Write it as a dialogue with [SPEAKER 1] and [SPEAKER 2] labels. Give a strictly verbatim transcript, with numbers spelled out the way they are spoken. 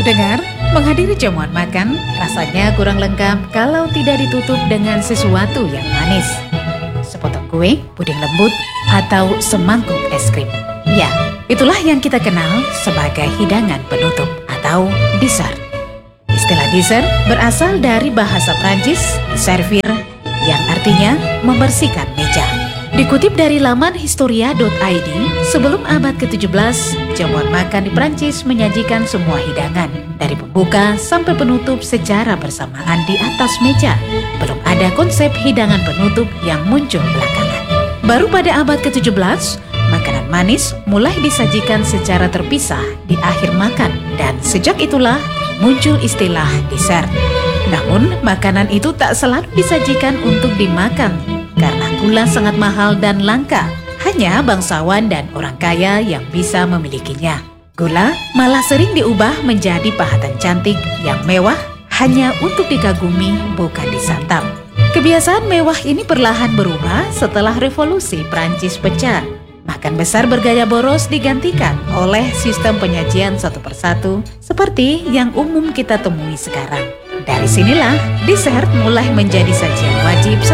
[SPEAKER 1] dengar, menghadiri jamuan makan rasanya kurang lengkap kalau tidak ditutup dengan sesuatu yang manis. Sepotong kue, puding lembut, atau semangkuk es krim. Ya, itulah yang kita kenal sebagai hidangan penutup atau dessert. Istilah dessert berasal dari bahasa Prancis servir, yang artinya membersihkan meja. Dikutip dari laman historia dot i d, sebelum abad ke tujuh belas, jamuan makan di Prancis menyajikan semua hidangan, dari pembuka sampai penutup secara bersamaan di atas meja. Belum ada konsep hidangan penutup yang muncul belakangan. Baru pada abad ke tujuh belas, makanan manis mulai disajikan secara terpisah di akhir makan, dan sejak itulah muncul istilah dessert. Namun, makanan itu tak selalu disajikan untuk dimakan, karena gula sangat mahal dan langka. Hanya bangsawan dan orang kaya yang bisa memilikinya. Gula malah sering diubah menjadi pahatan cantik yang mewah hanya untuk dikagumi, bukan disantap. Kebiasaan mewah ini perlahan berubah setelah revolusi Prancis pecah. Makan besar bergaya boros digantikan oleh sistem penyajian satu persatu seperti yang umum kita temui sekarang. Dari sinilah dessert mulai menjadi sajian wajib